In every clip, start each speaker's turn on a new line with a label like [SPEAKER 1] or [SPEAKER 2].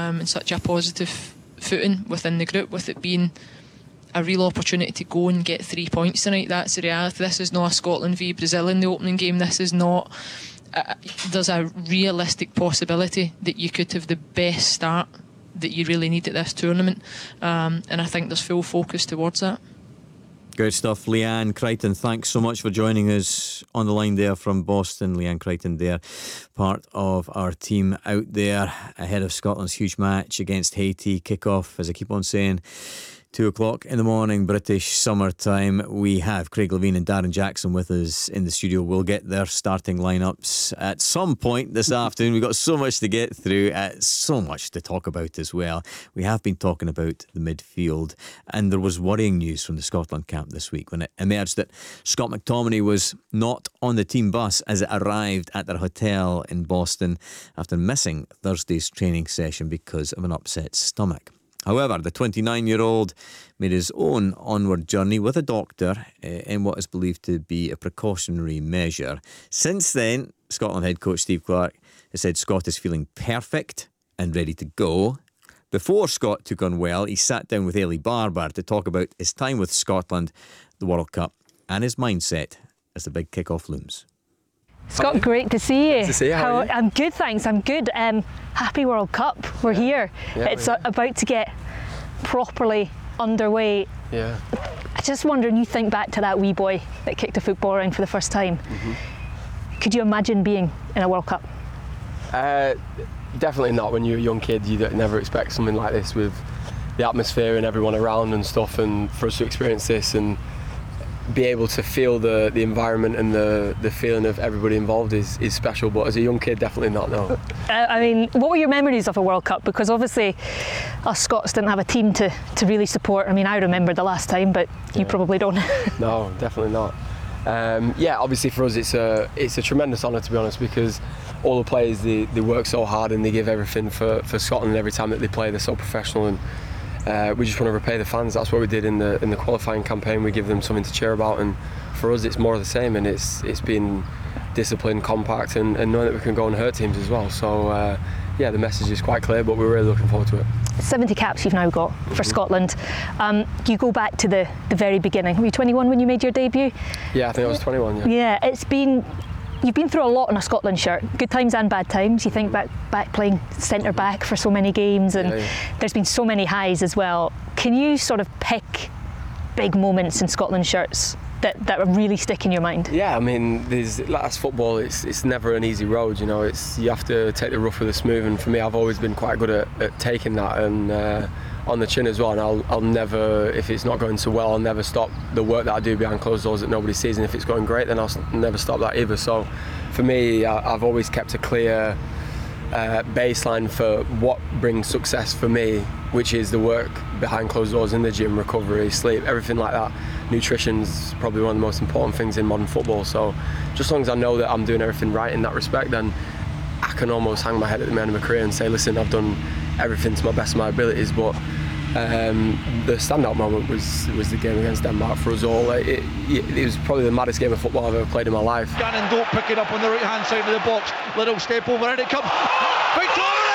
[SPEAKER 1] in such a positive footing within the group, with it being a real opportunity to go and get 3 points tonight. That's the reality. This is not a Scotland v Brazil in the opening game. This is not there's a realistic possibility that you could have the best start that you really need at this tournament, and I think there's full focus towards that.
[SPEAKER 2] Good stuff. Leanne Crichton, thanks so much for joining us on the line there from Boston. Leanne Crichton there, part of our team out there ahead of Scotland's huge match against Haiti. Kick-off, as I keep on saying, 2 o'clock in the morning, British summer time. We have Craig Levein and Darren Jackson with us in the studio. We'll get their starting lineups at some point this afternoon. We've got so much to get through, so much to talk about as well. We have been talking about the midfield, and there was worrying news from the Scotland camp this week when it emerged that Scott McTominay was not on the team bus as it arrived at their hotel in Boston after missing Thursday's training session because of an upset stomach. However, the 29-year-old made his own onward journey with a doctor in what is believed to be a precautionary measure. Since then, Scotland head coach Steve Clarke has said Scott is feeling perfect and ready to go. Before Scott took on well, he sat down with Eilidh Barber to talk about his time with Scotland, the World Cup, and his mindset as the big kick-off looms.
[SPEAKER 3] Scott, great to see you.
[SPEAKER 4] Good to see you. How are you?
[SPEAKER 3] I'm good, thanks. I'm good. Happy World Cup. We're here.
[SPEAKER 4] Yeah,
[SPEAKER 3] it's about to get properly underway.
[SPEAKER 4] Yeah.
[SPEAKER 3] I just wonder, when you think back to that wee boy that kicked a football around for the first time, could you imagine being in a World Cup?
[SPEAKER 4] Definitely not. When you're a young kid, you never expect something like this with the atmosphere and everyone around and stuff, and for us to experience this and be able to feel the environment and the feeling of everybody involved is special. But as a young kid, definitely not, no.
[SPEAKER 3] I mean, what were your memories of a World Cup? Because obviously us Scots didn't have a team to really support. I mean, I remember the last time, but you probably don't.
[SPEAKER 4] No, definitely not. Obviously for us it's a tremendous honour, to be honest, because all the players, they work so hard and they give everything for Scotland every time that they play. They're so professional, and we just want to repay the fans. That's what we did in the qualifying campaign. We give them something to cheer about, and for us it's more of the same, and it's been disciplined, compact, and knowing that we can go and hurt teams as well. So the message is quite clear, but we're really looking forward to it.
[SPEAKER 3] 70 caps you've now got for Scotland. You go back to the very beginning. Were you 21 when you made your debut?
[SPEAKER 4] Yeah, I think I was 21.
[SPEAKER 3] Yeah, you've been through a lot in a Scotland shirt, good times and bad times. You think back playing centre back for so many games, and there's been so many highs as well. Can you sort of pick big moments in Scotland shirts that really stick in your mind?
[SPEAKER 4] Yeah, I mean, that's football. It's never an easy road, you know. You have to take the rough with the smooth, and for me, I've always been quite good at taking that and on the chin as well. And I'll never, if it's not going so well, I'll never stop the work that I do behind closed doors that nobody sees. And if it's going great, then I'll never stop that either. So for me, I've always kept a clear baseline for what brings success for me, which is the work behind closed doors in the gym, recovery, sleep, everything like that. Nutrition's probably one of the most important things in modern football. So just as long as I know that I'm doing everything right in that respect, then I can almost hang my head at the end of my career and say, listen, I've done everything to my best of my abilities. But the standout moment was the game against Denmark for us all. It was probably the maddest game of football I've ever played in my life.
[SPEAKER 5] Gannon Doak pick it up on the right hand side of the box. Little step over, and it comes. McTominay!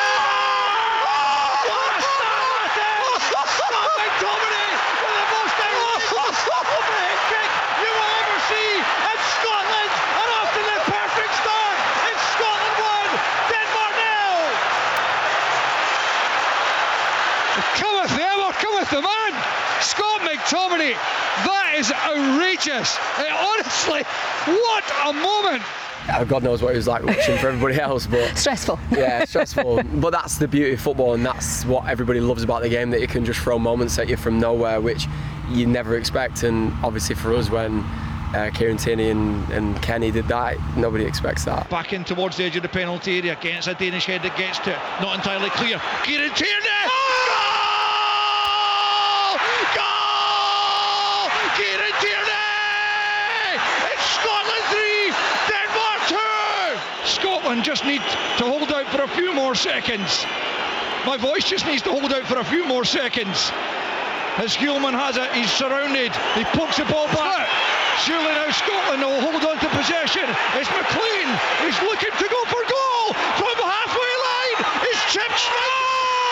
[SPEAKER 5] McTominay with the most overhead kick you will ever see in Scotland, and after the perfect start, it's Scotland 1, Denmark 0. Cometh the hour, cometh the man. Scott McTominay, that is outrageous. Honestly, what a moment.
[SPEAKER 4] God knows what it was like watching for everybody else, but
[SPEAKER 3] Stressful.
[SPEAKER 4] Yeah, stressful. But that's the beauty of football, and that's what everybody loves about the game, that it can just throw moments at you from nowhere, which you never expect. And obviously for us, when Kieran Tierney and Kenny did that, nobody expects that.
[SPEAKER 5] Back in towards the edge of the penalty area, against a Danish head that gets to it, not entirely clear. Kieran Tierney! Goal! Kieran Tierney! It's Scotland 3, Denmark 2! Scotland just need to hold out for a few more seconds. My voice just needs to hold out for a few more seconds. As Hulman has it, he's surrounded, he pokes the ball back. Surely now Scotland will hold on to possession. It's McLean, he's looking to go for goal from the halfway line. It's chipped straight.